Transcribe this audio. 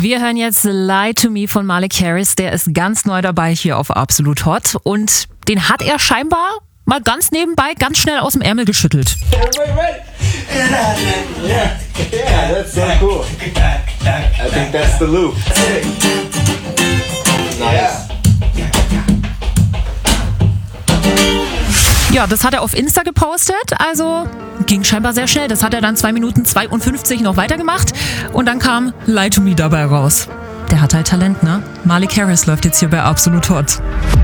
Wir hören jetzt Lie to Me von Malik Harris. Der ist ganz neu dabei hier auf Absolut Hot. Und den hat er scheinbar mal ganz nebenbei ganz schnell aus dem Ärmel geschüttelt. Wait. Yeah, that's so cool. I think that's the loop. Nice. Ja, das hat er auf Insta gepostet, also ging scheinbar sehr schnell. Das hat er dann 2 Minuten 52 noch weitergemacht und dann kam Lie to Me dabei raus. Der hat halt Talent, ne? Malik Harris läuft jetzt hier bei Absolut Hot.